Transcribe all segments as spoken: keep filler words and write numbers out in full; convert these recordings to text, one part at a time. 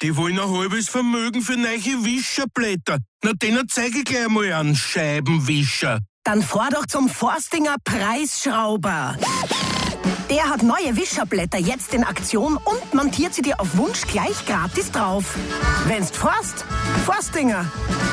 Die wollen ein halbes Vermögen für neue Wischerblätter. Na, denen zeige ich gleich mal einen Scheibenwischer. Dann fahr doch zum Forstinger Preisschrauber. Der hat neue Wischerblätter jetzt in Aktion und montiert sie dir auf Wunsch gleich gratis drauf. Wenn's forst, Forstinger.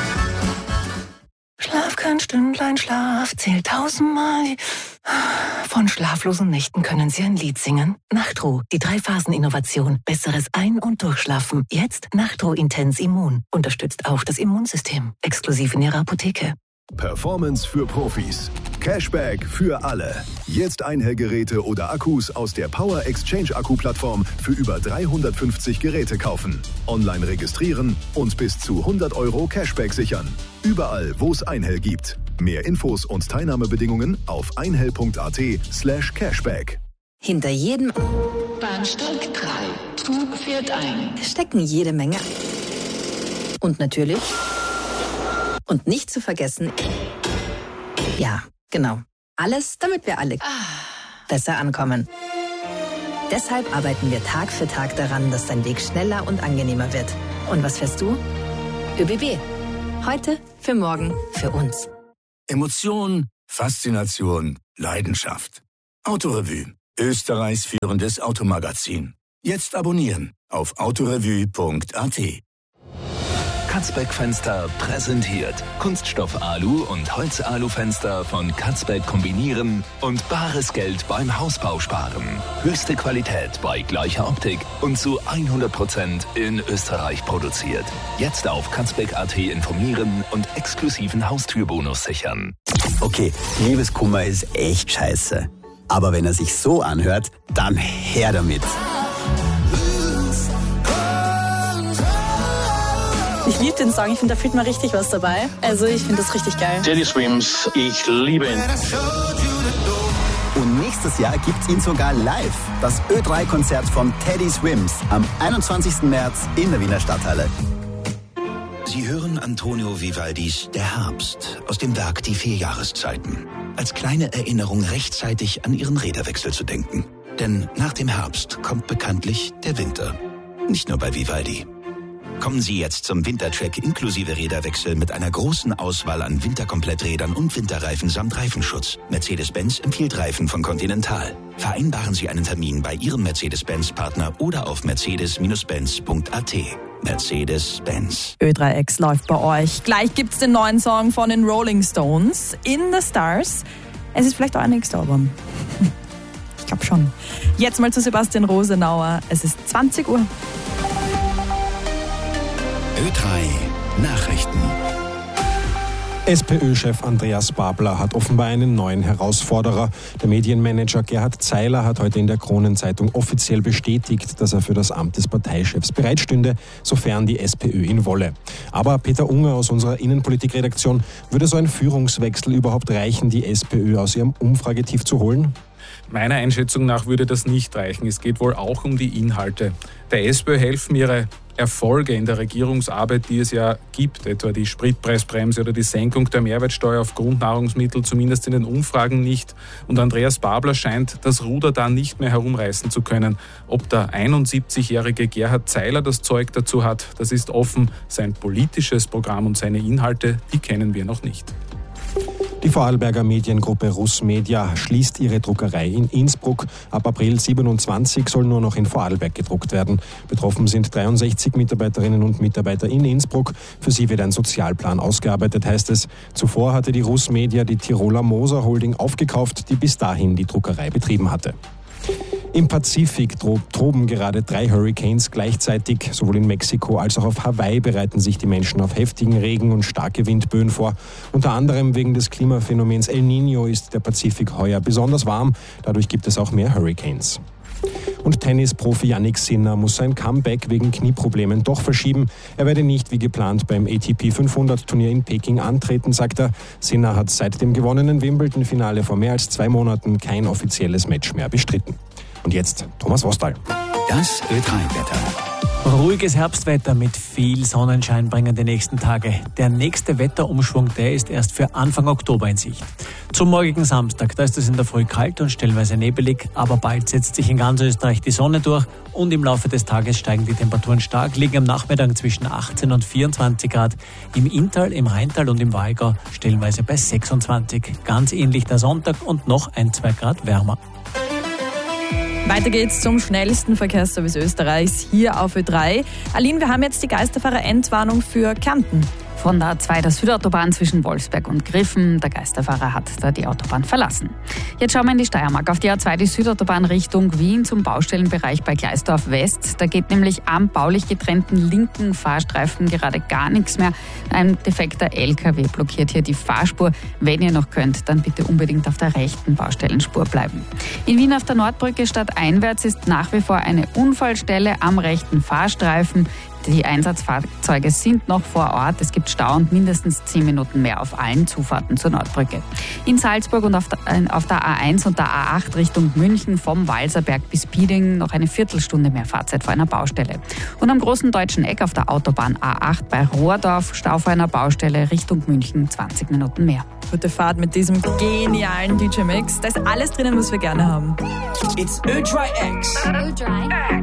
Schlaf kein Stündlein Schlaf, zählt tausendmal. Von schlaflosen Nächten können Sie ein Lied singen. Nachtruh, die Drei-Phasen-Innovation. Besseres Ein- und Durchschlafen. Jetzt Nachtruh Intens Immun. Unterstützt auch das Immunsystem. Exklusiv in Ihrer Apotheke. Performance für Profis. Cashback für alle. Jetzt Einhellgeräte oder Akkus aus der Power Exchange Akku-Plattform für über dreihundertfünfzig Geräte kaufen. Online registrieren und bis zu hundert Euro Cashback sichern. Überall, wo es Einhell gibt. Mehr Infos und Teilnahmebedingungen auf einhell.at slash cashback. Hinter jedem Bahnsteig drei. Zug fährt ein. stecken jede Menge. Und natürlich... Und nicht zu vergessen, ja, genau, alles, damit wir alle besser ankommen. Deshalb arbeiten wir Tag für Tag daran, dass dein Weg schneller und angenehmer wird. Und was fährst du? ÖBB. Heute, für morgen, für uns. Emotion, Faszination, Leidenschaft. Autorevue, Österreichs führendes Automagazin. Jetzt abonnieren auf autorevue punkt at. Katzbeck Fenster präsentiert Kunststoff Alu und Holz Alu Fenster von Katzbeck kombinieren und bares Geld beim Hausbau sparen. Höchste Qualität bei gleicher Optik und zu hundert Prozent in Österreich produziert. Jetzt auf katzbeck punkt at informieren und exklusiven Haustürbonus sichern. Okay, Liebeskummer ist echt scheiße. Aber wenn er sich so anhört, dann her damit. Ich liebe den Song, ich finde, da fühlt man richtig was dabei. Also ich finde das richtig geil. Teddy Swims, ich liebe ihn. Und nächstes Jahr gibt's ihn sogar live. Das Ö drei Konzert von Teddy Swims am einundzwanzigsten März in der Wiener Stadthalle. Sie hören Antonio Vivaldis Der Herbst aus dem Werk Die vier Jahreszeiten. Als kleine Erinnerung rechtzeitig an Ihren Räderwechsel zu denken. Denn nach dem Herbst kommt bekanntlich der Winter. Nicht nur bei Vivaldi. Kommen Sie jetzt zum Wintercheck inklusive Räderwechsel mit einer großen Auswahl an Winterkompletträdern und Winterreifen samt Reifenschutz. Mercedes-Benz empfiehlt Reifen von Continental. Vereinbaren Sie einen Termin bei Ihrem Mercedes-Benz-Partner oder auf mercedes Bindestrich benz punkt at. Mercedes-Benz. Ö drei X läuft bei euch. Gleich gibt's den neuen Song von den Rolling Stones, In the Stars. Es ist vielleicht auch ein nächster Album. Ich glaube schon. Jetzt mal zu Sebastian Rosenauer. Es ist zwanzig Uhr. Ö drei Nachrichten. SPÖ-Chef Andreas Babler hat offenbar einen neuen Herausforderer. Der Medienmanager Gerhard Zeiler hat heute in der Kronenzeitung offiziell bestätigt, dass er für das Amt des Parteichefs bereitstünde, sofern die SPÖ ihn wolle. Aber Peter Unger aus unserer Innenpolitikredaktion, würde so ein Führungswechsel überhaupt reichen, die SPÖ aus ihrem Umfragetief zu holen? Meiner Einschätzung nach würde das nicht reichen. Es geht wohl auch um die Inhalte. Der SPÖ helfen ihre Erfolge in der Regierungsarbeit, die es ja gibt, etwa die Spritpreisbremse oder die Senkung der Mehrwertsteuer auf Grundnahrungsmittel, zumindest in den Umfragen nicht. Und Andreas Babler scheint das Ruder da nicht mehr herumreißen zu können. Ob der einundsiebzigjährige Gerhard Zeiler das Zeug dazu hat, das ist offen. Sein politisches Programm und seine Inhalte, die kennen wir noch nicht. Die Vorarlberger Mediengruppe Russmedia schließt ihre Druckerei in Innsbruck. Ab April siebenundzwanzig soll nur noch in Vorarlberg gedruckt werden. Betroffen sind dreiundsechzig Mitarbeiterinnen und Mitarbeiter in Innsbruck. Für sie wird ein Sozialplan ausgearbeitet, heißt es. Zuvor hatte die Russmedia die Tiroler Moser Holding aufgekauft, die bis dahin die Druckerei betrieben hatte. Im Pazifik toben gerade drei Hurricanes gleichzeitig. Sowohl in Mexiko als auch auf Hawaii bereiten sich die Menschen auf heftigen Regen und starke Windböen vor. Unter anderem wegen des Klimaphänomens El Niño ist der Pazifik heuer besonders warm. Dadurch gibt es auch mehr Hurricanes. Und Tennisprofi Jannik Sinner muss sein Comeback wegen Knieproblemen doch verschieben. Er werde nicht wie geplant beim A T P fünfhundert Turnier in Peking antreten, sagt er. Sinner hat seit dem gewonnenen Wimbledon-Finale vor mehr als zwei Monaten kein offizielles Match mehr bestritten. Und jetzt Thomas Wostal. Das Ö drei Wetter. Ruhiges Herbstwetter mit viel Sonnenschein bringen die nächsten Tage. Der nächste Wetterumschwung, der ist erst für Anfang Oktober in Sicht. Zum morgigen Samstag, da ist es in der Früh kalt und stellenweise nebelig, aber bald setzt sich in ganz Österreich die Sonne durch und im Laufe des Tages steigen die Temperaturen stark, liegen am Nachmittag zwischen achtzehn und vierundzwanzig Grad. Im Inntal, im Rheintal und im Walgau stellenweise bei sechsundzwanzig. Ganz ähnlich der Sonntag und noch ein, zwei Grad wärmer. Weiter geht's zum schnellsten Verkehrsservice Österreichs hier auf Ö drei. Aline, wir haben jetzt die Geisterfahrer-Endwarnung für Kärnten. Von der A zwei der Südautobahn zwischen Wolfsberg und Griffen. Der Geisterfahrer hat da die Autobahn verlassen. Jetzt schauen wir in die Steiermark. Auf die A zwei die Südautobahn Richtung Wien zum Baustellenbereich bei Gleisdorf West. Da geht nämlich am baulich getrennten linken Fahrstreifen gerade gar nichts mehr. Ein defekter L K W blockiert hier die Fahrspur. Wenn ihr noch könnt, dann bitte unbedingt auf der rechten Baustellenspur bleiben. In Wien auf der Nordbrücke stadteinwärts ist nach wie vor eine Unfallstelle am rechten Fahrstreifen. Die Einsatzfahrzeuge sind noch vor Ort. Es gibt Stau und mindestens zehn Minuten mehr auf allen Zufahrten zur Nordbrücke. In Salzburg und auf der, auf der A eins und der A acht Richtung München vom Walserberg bis Pieding noch eine Viertelstunde mehr Fahrzeit vor einer Baustelle. Und am großen deutschen Eck auf der Autobahn A acht bei Rohrdorf Stau vor einer Baustelle Richtung München zwanzig Minuten mehr. Gute Fahrt mit diesem genialen D J-Mix. Da ist alles drinnen, was wir gerne haben. It's Ö drei X. Ö drei